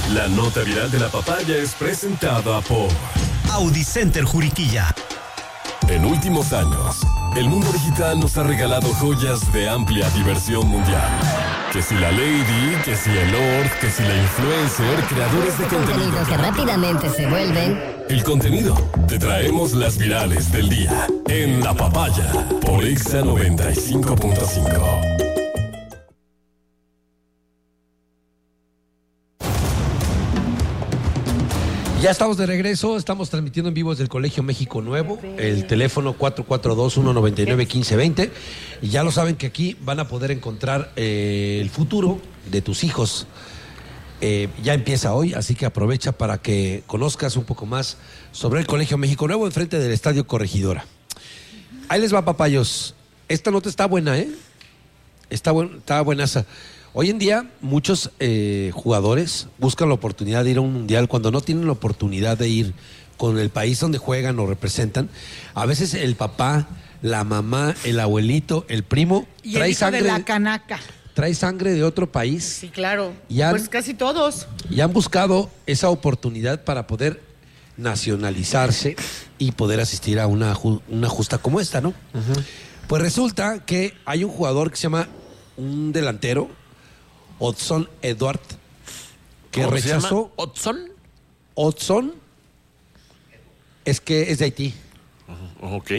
La nota viral de la papaya es presentada por Audi Center Juriquilla. En últimos años, el mundo digital nos ha regalado joyas de amplia diversión mundial. Que si la Lady, que si el Lord, que si la influencer, creadores de contenido que rápidamente se vuelven. El contenido. Te traemos las virales del día en La Papaya por Exa 95.5. Ya estamos de regreso, estamos transmitiendo en vivo desde el Colegio México Nuevo, el teléfono 442-199-1520. Y ya lo saben que aquí van a poder encontrar el futuro de tus hijos. Ya empieza hoy, así que aprovecha para que conozcas un poco más sobre el Colegio México Nuevo, enfrente del Estadio Corregidora. Ahí les va, papayos. Esta nota está buena, ¿eh? Está buenaza. Hoy en día muchos jugadores buscan la oportunidad de ir a un mundial cuando no tienen la oportunidad de ir con el país donde juegan o representan. A veces el papá, la mamá, el abuelito, el primo y trae el hijo sangre de la canaca. Trae sangre de otro país. Sí, claro. Pues casi todos. Y han buscado esa oportunidad para poder nacionalizarse y poder asistir a una justa como esta, ¿no? Uh-huh. Pues resulta que hay un jugador que se llama, un delantero, Odson Edward, que rechazó. ¿Odson? Es que es de Haití. Ok.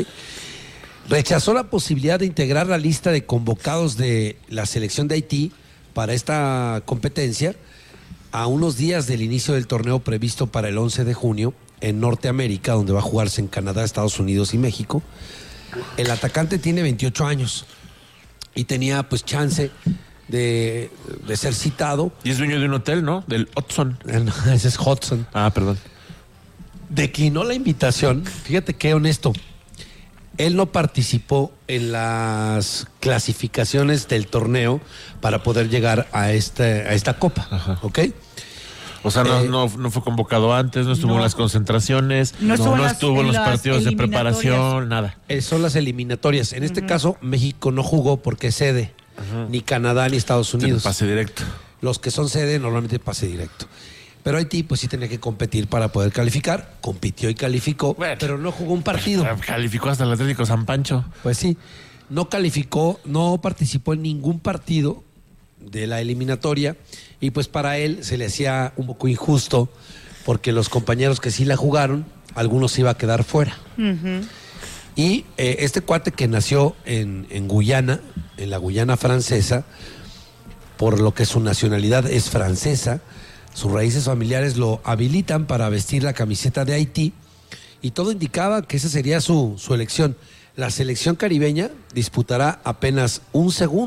Rechazó la posibilidad de integrar la lista de convocados de la selección de Haití para esta competencia a unos días del inicio del torneo previsto para el 11 de junio en Norteamérica, donde va a jugarse en Canadá, Estados Unidos y México. El atacante tiene 28 años y tenía pues chance de ser citado. Y es dueño de un hotel, ¿no? Del Hudson. No, ese es Hudson. Perdón. Declinó la invitación. Fíjate qué honesto. Él no participó en las clasificaciones del torneo para poder llegar a esta copa. Ajá. ¿Ok? O sea, no fue convocado antes, no estuvo en las concentraciones, no estuvo en los partidos de preparación, nada. Son las eliminatorias. En este caso, México no jugó porque es sede. Ajá. Ni Canadá ni Estados Unidos. Pase directo. Los que son sede normalmente pase directo. Pero Haití pues sí tenía que competir para poder calificar. Compitió y calificó, pero no jugó un partido. Calificó hasta el Atlético San Pancho. Pues sí, no calificó, no participó en ningún partido de la eliminatoria y pues para él se le hacía un poco injusto porque los compañeros que sí la jugaron, algunos iba a quedar fuera. Uh-huh. Y este cuate que nació en Guyana, en la Guyana francesa, por lo que su nacionalidad es francesa, sus raíces familiares lo habilitan para vestir la camiseta de Haití y todo indicaba que esa sería su elección. La selección caribeña disputará apenas una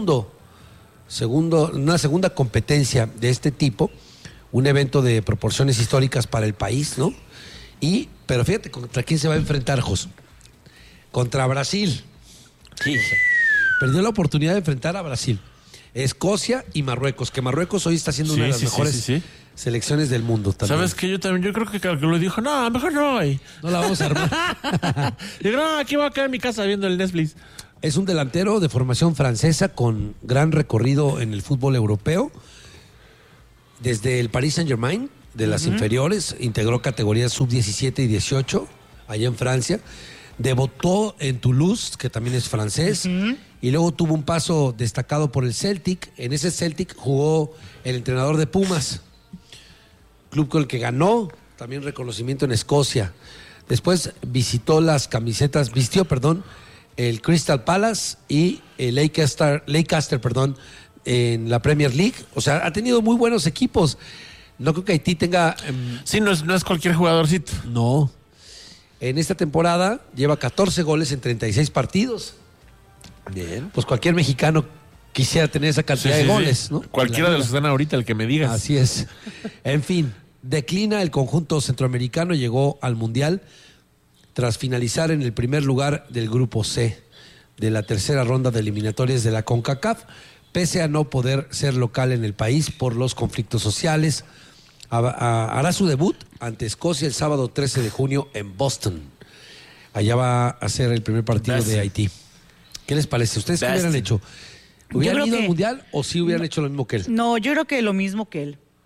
segunda competencia de este tipo, un evento de proporciones históricas para el país, ¿no? Pero fíjate, ¿contra quién se va a enfrentar, Jos? Contra Brasil. Sí. Perdió la oportunidad de enfrentar a Brasil, Escocia y Marruecos, que Marruecos hoy está siendo una de las mejores selecciones del mundo también. ¿Sabes qué? Yo creo que lo dijo, no, mejor no voy. No la vamos a armar. Digo, no, aquí voy a quedar en mi casa viendo el Netflix. Es un delantero de formación francesa con gran recorrido en el fútbol europeo. Desde el Paris Saint-Germain, de las inferiores, integró categorías sub-17 y 18 allá en Francia. Debutó en Toulouse, que también es francés, y luego tuvo un paso destacado por el Celtic. En ese Celtic jugó el entrenador de Pumas, club con el que ganó también reconocimiento en Escocia. Después vistió el Crystal Palace y el Leicester, en la Premier League. O sea, ha tenido muy buenos equipos. No creo que Haití tenga... Sí, no es cualquier jugadorcito. No. En esta temporada lleva 14 goles en 36 partidos. Bien. Pues cualquier mexicano quisiera tener esa cantidad de goles, ¿no? Cualquiera de los que están ahorita, el que me digas. Así es. En fin, declina el conjunto centroamericano, llegó al Mundial tras finalizar en el primer lugar del Grupo C de la tercera ronda de eliminatorias de la CONCACAF, pese a no poder ser local en el país por los conflictos sociales. Hará su debut ante Escocia el sábado 13 de junio en Boston. Allá va a ser el primer partido de Haití. ¿Qué les parece? ¿Ustedes qué hubieran hecho? ¿Hubieran ido al Mundial o sí hubieran hecho lo mismo que él? No, yo creo que lo mismo que él.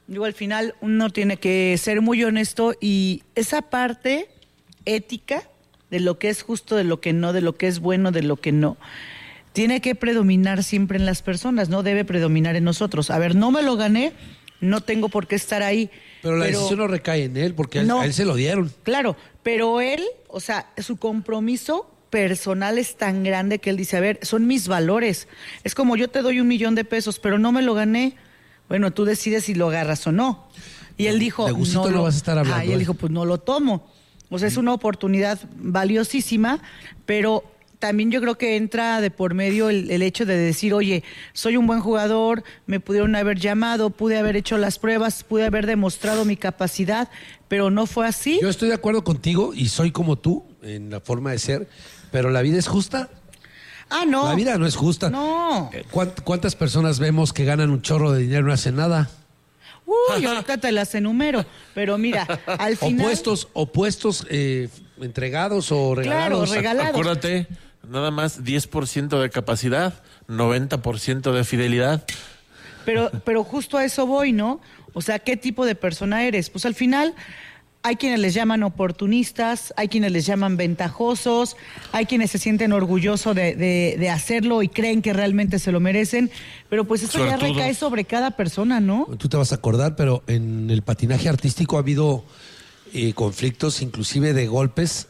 Digo, al final uno tiene que ser muy honesto y esa parte ética de lo que es justo, de lo que no, de lo que es bueno, de lo que no, tiene que predominar siempre en las personas, no debe predominar en nosotros. A ver, no me lo gané, no tengo por qué estar ahí. Pero la decisión no recae en él, porque a él se lo dieron. Claro, pero él, o sea, su compromiso personal es tan grande que él dice, a ver, son mis valores. Es como yo te doy $1,000,000, pero no me lo gané. Bueno, tú decides si lo agarras o no. Y él dijo, de gustito no vas a estar hablando. Y él dijo, pues no lo tomo. O sea, es una oportunidad valiosísima, pero también yo creo que entra de por medio el hecho de decir, oye, soy un buen jugador, me pudieron haber llamado, pude haber hecho las pruebas, pude haber demostrado mi capacidad, pero no fue así. Yo estoy de acuerdo contigo y soy como tú en la forma de ser, pero la vida es justa. Ah, no. La vida no es justa. No. ¿Cuántas personas vemos que ganan un chorro de dinero y no hacen nada? Uy, ahorita te las enumero, pero mira, al final... Opuestos entregados o regalados. Claro, regalados. Acuérdate, nada más 10% de capacidad, 90% de fidelidad. Pero justo a eso voy, ¿no? O sea, ¿qué tipo de persona eres? Pues al final hay quienes les llaman oportunistas, hay quienes les llaman ventajosos, hay quienes se sienten orgullosos de hacerlo y creen que realmente se lo merecen, pero pues eso ya recae sobre cada persona, ¿no? Tú te vas a acordar, pero en el patinaje artístico ha habido conflictos, inclusive de golpes,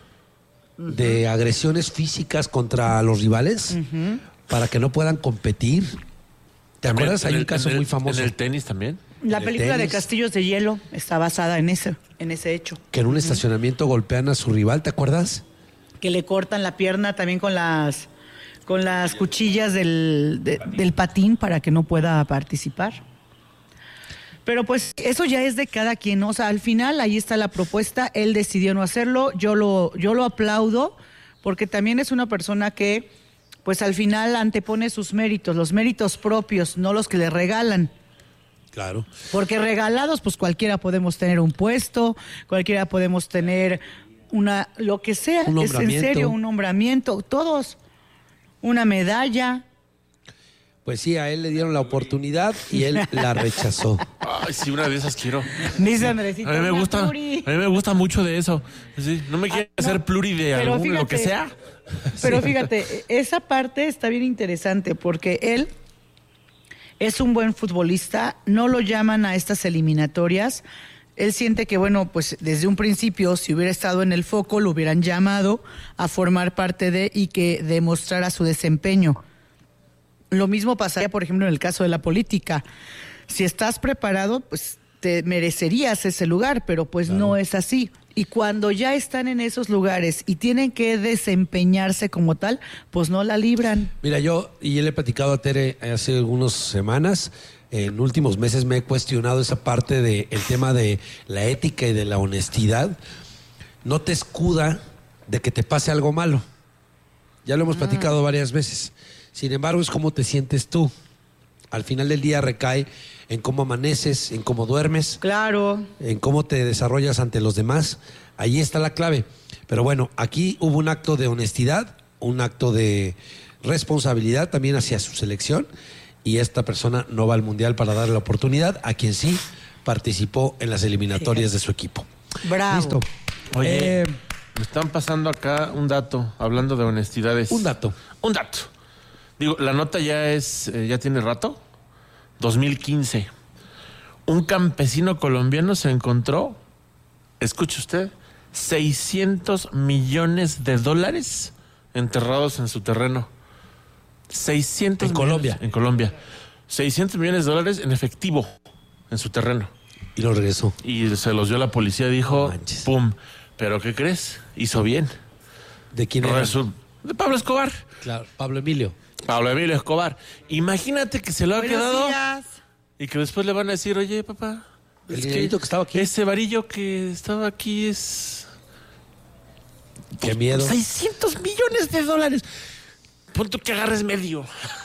de agresiones físicas contra los rivales, para que no puedan competir. ¿Te acuerdas? Hay un caso muy famoso. ¿En el tenis también? La película de Castillos de Hielo está basada en ese hecho. Que en un estacionamiento golpean a su rival, ¿te acuerdas? Que le cortan la pierna también con las cuchillas del patín para que no pueda participar. Pero pues eso ya es de cada quien, ¿no? O sea, al final ahí está la propuesta, él decidió no hacerlo, yo lo aplaudo, porque también es una persona que pues al final antepone sus méritos, los méritos propios, no los que le regalan. Claro. Porque regalados, pues cualquiera podemos tener un puesto, cualquiera podemos tener lo que sea, es en serio, un nombramiento, todos, una medalla. Pues sí, a él le dieron la oportunidad y él la rechazó. Ay, sí, una de esas quiero. Dice Andresito, a mí me gusta mucho de eso. Sí, no me quiere hacer pluri de algo, lo que sea. Pero fíjate, esa parte está bien interesante porque él es un buen futbolista, no lo llaman a estas eliminatorias. Él siente que, bueno, pues desde un principio, si hubiera estado en el foco, lo hubieran llamado a formar parte de y que demostrara su desempeño. Lo mismo pasaría, por ejemplo, en el caso de la política. Si estás preparado, pues te merecerías ese lugar, pero pues claro, no es así. Y cuando ya están en esos lugares y tienen que desempeñarse como tal, pues no la libran. Mira, yo le he platicado a Tere hace algunas semanas, en últimos meses me he cuestionado esa parte del tema de la ética y de la honestidad. No te escuda de que te pase algo malo. Ya lo hemos platicado varias veces. Sin embargo, es cómo te sientes tú. Al final del día recae en cómo amaneces, en cómo duermes. Claro. En cómo te desarrollas ante los demás. Ahí está la clave. Pero bueno, aquí hubo un acto de honestidad, un acto de responsabilidad también hacia su selección. Y esta persona no va al Mundial para darle la oportunidad a quien sí participó en las eliminatorias de su equipo. Bravo. Listo. Oye, me están pasando acá un dato, hablando de honestidades. Un dato. Digo, la nota ya tiene rato. 2015. Un campesino colombiano se encontró, escuche usted, $600 millones enterrados en su terreno. 600 en millones, Colombia. En Colombia. $600 millones en efectivo en su terreno. Y lo regresó. Y se los dio la policía, dijo, no pum. ¿Pero qué crees? Hizo bien. ¿De quién era? De Pablo Escobar. Claro, Pablo Emilio Escobar. Imagínate que se lo ha quedado y que después le van a decir, oye, papá, el dinerito que estaba aquí. Ese varillo que estaba aquí es... Qué miedo. $600 millones. Punto que agarres medio.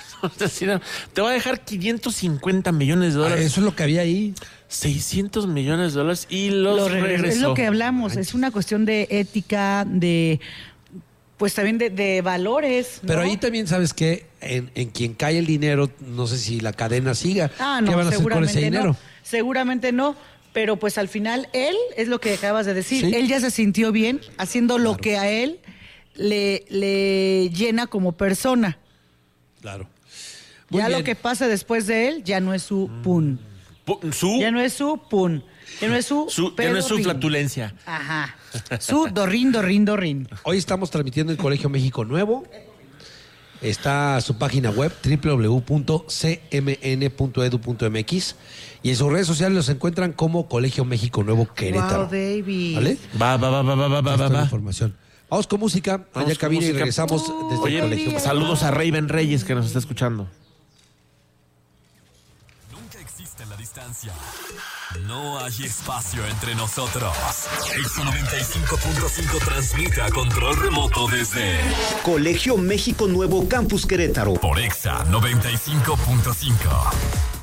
Te va a dejar $550 millones. Eso es lo que había ahí. $600 millones y los regresó. Es lo que hablamos, es una cuestión de ética, de pues también de valores, ¿no? Pero ahí también, ¿sabes qué? En quien cae el dinero, no sé si la cadena siga. No, ¿qué van a hacer con ese dinero? No, seguramente no, pero pues al final él, es lo que acabas de decir, Sí. él ya se sintió bien haciendo lo que a él le llena como persona. Claro. Muy Ya bien. lo que pasa después de él ya no es su pun. Ya no es su pun. Ya no es su ya no es su pedorrín. flatulencia. Ajá. Su dorrín. Hoy estamos transmitiendo el Colegio México Nuevo. Está su página web www.cmn.edu.mx y en sus redes sociales los encuentran como Colegio México Nuevo Querétaro. Wow, David. ¿Vale? Va. Esta es la información. Vamos con música. Vamos Allá con cabina y música. regresamos desde Oye, el colegio. saludos a Raven Reyes que nos está escuchando. Nunca existe la distancia. No hay espacio entre nosotros. Exa 95.5 transmite a control remoto desde Colegio México Nuevo Campus Querétaro. por Exa 95.5.